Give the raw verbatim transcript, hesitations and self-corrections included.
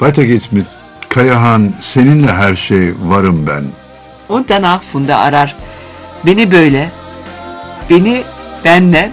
Weiter geht's mit Kayahan, seninle her şey varım ben. Und danach Funda arar. Beni böyle, beni benle